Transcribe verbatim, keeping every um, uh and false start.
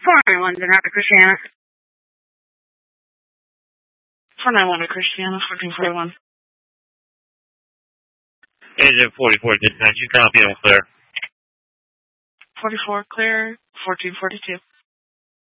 four nine one, Denver, Christiana. four nine one to Christiana, fourteen forty-one. Agent forty-four, did not you copy? I'm clear. forty-four clear, fourteen forty-two.